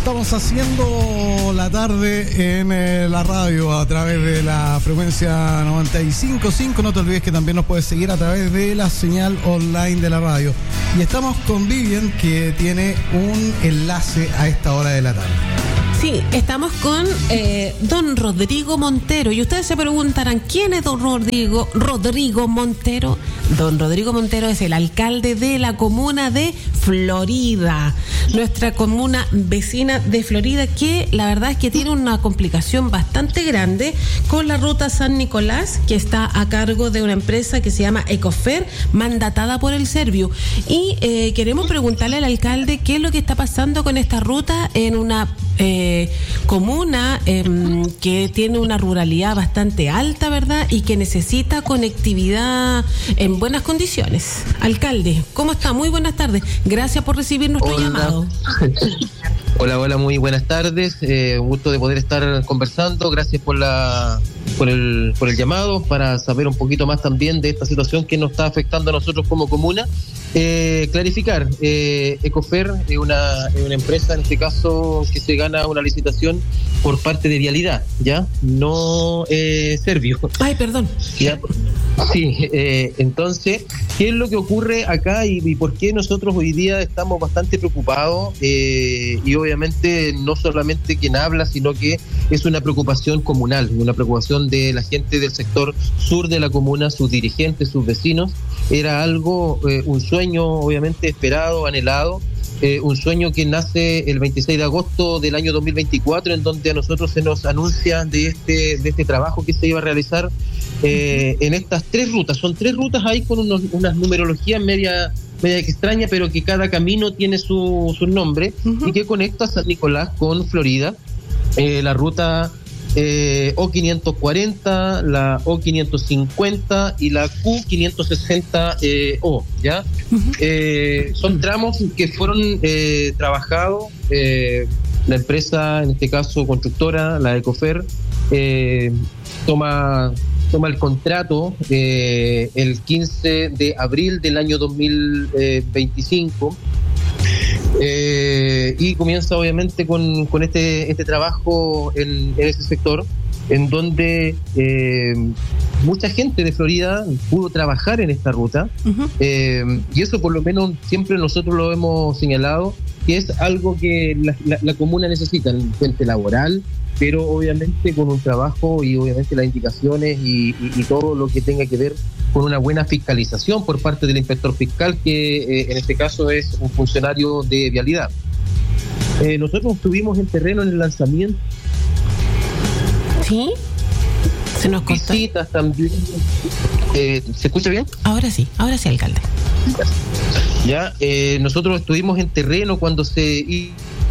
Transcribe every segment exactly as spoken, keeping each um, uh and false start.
estamos haciendo la tarde en eh, la radio a través de la frecuencia noventa y cinco punto cinco. No te olvides que también nos puedes seguir a través de la señal online de la radio. Y estamos con Vivian, que tiene un enlace a esta hora de la tarde. Sí, estamos con eh, don Rodrigo Montero. Y ustedes se preguntarán, ¿quién es don Rodrigo, Rodrigo Montero? Don Rodrigo Montero es el alcalde de la comuna de Florida, nuestra comuna vecina de Florida, que la verdad es que tiene una complicación bastante grande con la ruta San Nicolás, que está a cargo de una empresa que se llama Ecofer, mandatada por el Serviu. Y eh, queremos preguntarle al alcalde qué es lo que está pasando con esta ruta en una Eh, comuna eh, que tiene una ruralidad bastante alta, ¿verdad? Y que necesita conectividad en buenas condiciones. Alcalde, ¿cómo está? Muy buenas tardes. Gracias por recibir nuestro hola. llamado. Hola, hola, muy buenas tardes. Eh, un gusto de poder estar conversando. Gracias por la por el por el llamado para saber un poquito más también de esta situación que nos está afectando a nosotros como comuna. Eh, clarificar, eh, Ecofer es una, es una empresa, en este caso, que se gana una licitación por parte de Vialidad, ¿ya? No eh, Serviu. Ay, perdón. ¿Ya? Sí, eh, entonces, ¿qué es lo que ocurre acá y, y por qué nosotros hoy día estamos bastante preocupados? Eh, y obviamente no solamente quien habla, sino que es una preocupación comunal, una preocupación de la gente del sector sur de la comuna, sus dirigentes, sus vecinos. Era algo, eh, un sueño obviamente esperado, anhelado, eh, un sueño que nace el veintiséis de agosto del año dos mil veinticuatro, en donde a nosotros se nos anuncia de este de este trabajo que se iba a realizar eh, en estas tres rutas. Son tres rutas ahí con unos, unas numerologías media media extraña, pero que cada camino tiene su, su nombre, uh-huh. y que conecta San Nicolás con Florida. Eh, la ruta Eh, O quinientos cuarenta, la O quinientos cincuenta y la Q quinientos sesenta eh, O, ¿ya? Uh-huh. Eh, son tramos que fueron eh, trabajados, eh, la empresa, en este caso constructora, la Ecofer, eh, toma, toma el contrato eh, el quince de abril del año dos mil veinticinco. Eh, y comienza obviamente con, con este, este trabajo en, en ese sector, en donde eh, mucha gente de Florida pudo trabajar en esta ruta. Uh-huh. eh, y eso por lo menos siempre nosotros lo hemos señalado, que es algo que la, la, la comuna necesita, el frente laboral, pero obviamente con un trabajo y obviamente las indicaciones y, y, y todo lo que tenga que ver con una buena fiscalización por parte del inspector fiscal, que eh, en este caso es un funcionario de Vialidad. Eh, nosotros estuvimos en terreno en el lanzamiento. ¿Sí? Se nos cortó. Visitas también. Eh, ¿Se escucha bien? Ahora sí, ahora sí, alcalde. Ya, eh, nosotros estuvimos en terreno cuando se... Y...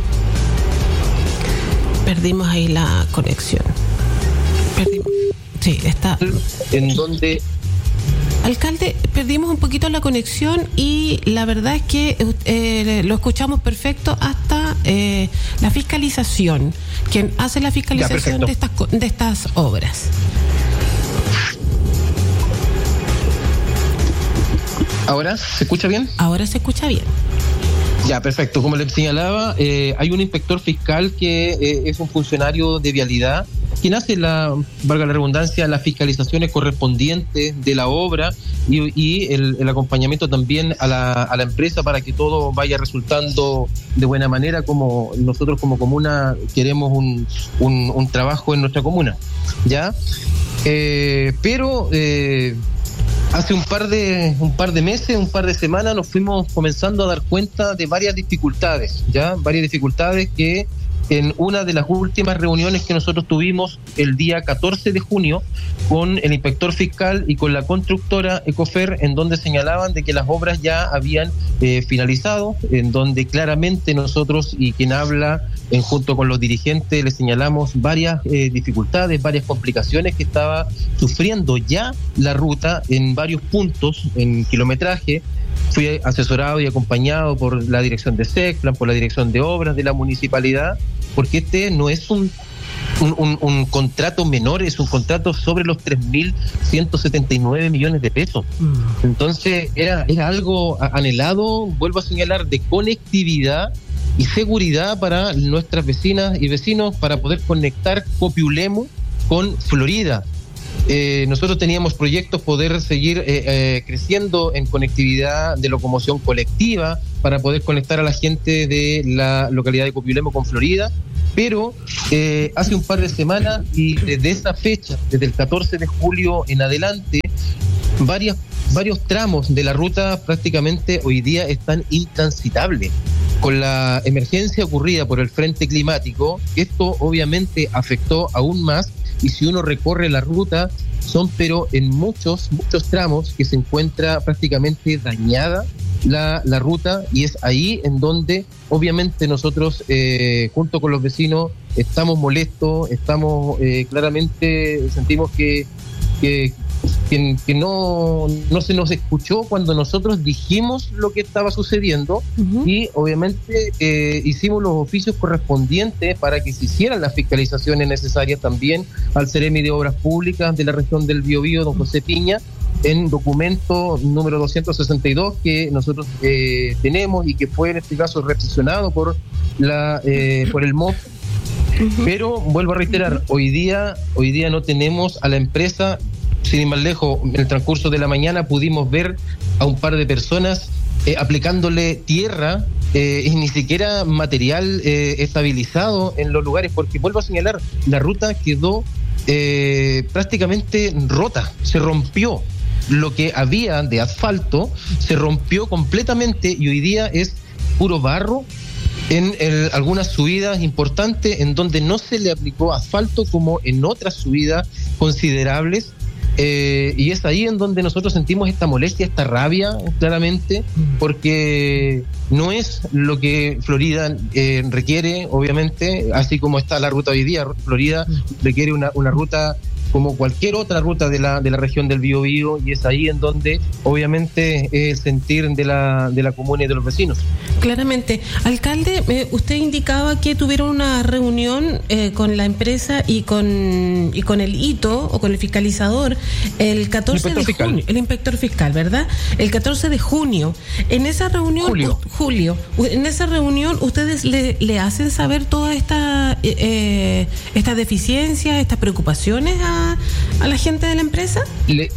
Perdimos ahí la conexión. Perdimos. Sí, está. En donde... Alcalde, perdimos un poquito la conexión y la verdad es que eh, lo escuchamos perfecto hasta eh, la fiscalización. ¿Quién hace la fiscalización de estas de estas obras? ¿Ahora se escucha bien? Ahora se escucha bien. Ya, perfecto. Como les señalaba, eh, hay un inspector fiscal que eh, es un funcionario de Vialidad, quien hace la, valga la redundancia, las fiscalizaciones correspondientes de la obra y, y el, el acompañamiento también a la, a la empresa para que todo vaya resultando de buena manera, como nosotros como comuna queremos un, un, un trabajo en nuestra comuna, ¿ya? Eh, pero... Eh, Hace un par de un par de meses, un par de semanas, nos fuimos comenzando a dar cuenta de varias dificultades, ya varias dificultades que en una de las últimas reuniones que nosotros tuvimos el día catorce de junio con el inspector fiscal y con la constructora Ecofer, en donde señalaban de que las obras ya habían eh, finalizado, en donde claramente nosotros y quien habla en junto con los dirigentes le señalamos varias eh, dificultades, varias complicaciones que estaba sufriendo ya la ruta en varios puntos en kilometraje. Fui asesorado y acompañado por la dirección de SECPLAN, por la dirección de obras de la municipalidad, porque este no es un Un, un, un contrato menor, es un contrato sobre los tres mil ciento setenta y nueve millones de pesos. Mm. Entonces era, era algo anhelado, vuelvo a señalar, de conectividad y seguridad para nuestras vecinas y vecinos para poder conectar Copiulemo con Florida. Eh, nosotros teníamos proyectos poder seguir eh, eh, creciendo en conectividad de locomoción colectiva para poder conectar a la gente de la localidad de Copiulemo con Florida, pero eh, hace un par de semanas y desde esa fecha, desde el catorce de julio en adelante, varias, varios tramos de la ruta prácticamente hoy día están intransitables. Con la emergencia ocurrida por el frente climático, esto obviamente afectó aún más, y si uno recorre la ruta, son pero en muchos, muchos tramos que se encuentra prácticamente dañada la, la ruta, y es ahí en donde obviamente nosotros, eh, junto con los vecinos, estamos molestos, estamos eh, claramente, sentimos que, que, que, que no, no se nos escuchó cuando nosotros dijimos lo que estaba sucediendo. Uh-huh. Y obviamente eh, hicimos los oficios correspondientes para que se hicieran las fiscalizaciones necesarias también al Ceremi de Obras Públicas de la región del Biobío, don José Piña, en documento número doscientos sesenta y dos que nosotros eh, tenemos y que fue en este caso recepcionado por la eh, por el M O F. Uh-huh. Pero vuelvo a reiterar, hoy día hoy día no tenemos a la empresa. Sin ir más lejos, en el transcurso de la mañana pudimos ver a un par de personas eh, aplicándole tierra eh, y ni siquiera material eh, estabilizado en los lugares, porque vuelvo a señalar, la ruta quedó eh, prácticamente rota, se rompió. Lo que había de asfalto se rompió completamente y hoy día es puro barro en el, algunas subidas importantes en donde no se le aplicó asfalto como en otras subidas considerables. Eh, y es ahí en donde nosotros sentimos esta molestia, esta rabia, claramente, porque no es lo que Florida eh, requiere, obviamente, así como está la ruta hoy día. Florida requiere una, una ruta como cualquier otra ruta de la de la región del Biobío, y es ahí en donde obviamente es el sentir de la de la comuna y de los vecinos. Claramente. Alcalde, eh, usted indicaba que tuvieron una reunión eh, con la empresa y con y con el hito o con el fiscalizador el catorce de junio, el inspector fiscal, ¿verdad? El catorce de junio. En esa reunión, julio, u, julio en esa reunión ustedes le, le hacen saber toda esta eh, estas deficiencias, estas preocupaciones a a la gente de la empresa. Le,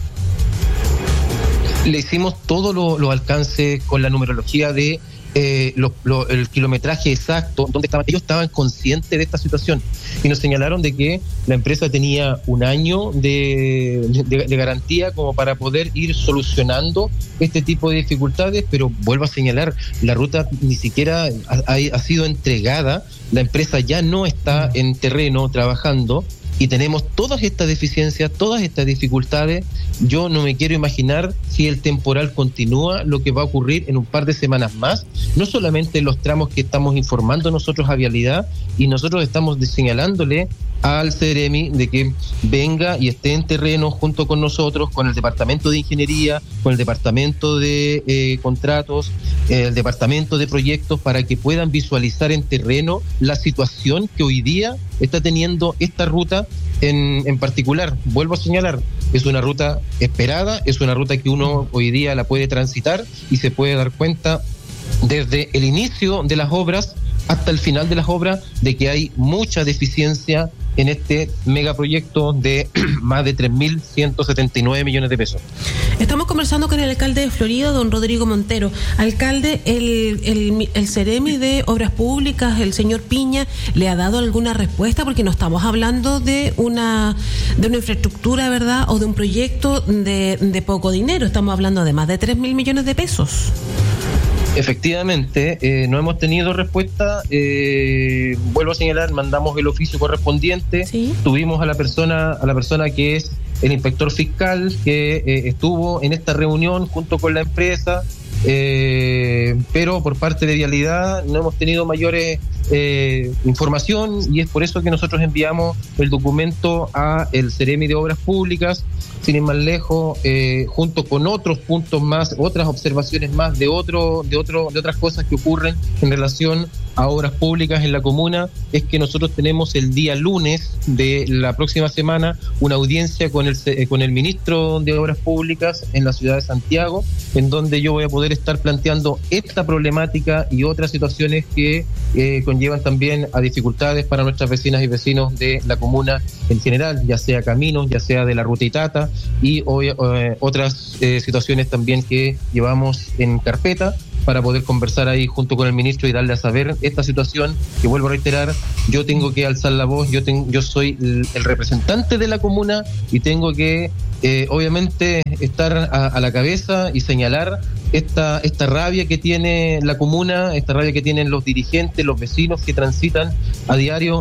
le hicimos todos los lo alcances con la numerología de eh, lo, lo, el kilometraje exacto donde estaban. Ellos estaban conscientes de esta situación y nos señalaron de que la empresa tenía un año de, de, de garantía como para poder ir solucionando este tipo de dificultades, pero vuelvo a señalar, la ruta ni siquiera ha, ha sido entregada, la empresa ya no está en terreno trabajando. Y tenemos todas estas deficiencias, todas estas dificultades. Yo no me quiero imaginar si el temporal continúa, lo que va a ocurrir en un par de semanas más, no solamente en los tramos que estamos informando nosotros a Vialidad, y nosotros estamos señalándole al Ceremi de que venga y esté en terreno junto con nosotros, con el Departamento de Ingeniería, con el Departamento de eh, Contratos, eh, el Departamento de Proyectos, para que puedan visualizar en terreno la situación que hoy día está teniendo esta ruta en, en particular. Vuelvo a señalar, es una ruta esperada, es una ruta que uno hoy día la puede transitar y se puede dar cuenta desde el inicio de las obras hasta el final de las obras de que hay mucha deficiencia en este megaproyecto de más de tres mil ciento setenta y nueve millones de pesos. Estamos conversando con el alcalde de Florida, don Rodrigo Montero. Alcalde, el, el, el Ceremi de Obras Públicas, el señor Piña, ¿le ha dado alguna respuesta? Porque no estamos hablando de una de una infraestructura, ¿verdad? O de un proyecto de, de poco dinero. Estamos hablando de más de tres mil millones de pesos. Efectivamente, eh, no hemos tenido respuesta. Eh, vuelvo a señalar, mandamos el oficio correspondiente. ¿Sí? Tuvimos a la persona, a la persona que es el inspector fiscal, que eh, estuvo en esta reunión junto con la empresa, eh, pero por parte de Vialidad no hemos tenido mayores eh, información, y es por eso que nosotros enviamos el documento a el Ceremi de Obras Públicas, sin ir más lejos, eh, junto con otros puntos más, otras observaciones más de otro, de otro, de otras cosas que ocurren en relación a obras públicas en la comuna. Es que nosotros tenemos el día lunes de la próxima semana una audiencia con el con el ministro de Obras Públicas en la ciudad de Santiago, en donde yo voy a poder estar planteando esta problemática y otras situaciones que eh, conllevan también a dificultades para nuestras vecinas y vecinos de la comuna en general, ya sea caminos, ya sea de la ruta Itata y hoy, eh, otras eh, situaciones también que llevamos en carpeta para poder conversar ahí junto con el ministro y darle a saber esta situación, que vuelvo a reiterar, yo tengo que alzar la voz, yo tengo, yo soy el, el representante de la comuna y tengo que eh, obviamente estar a, a la cabeza y señalar esta esta rabia que tiene la comuna, esta rabia que tienen los dirigentes, los vecinos que transitan a diario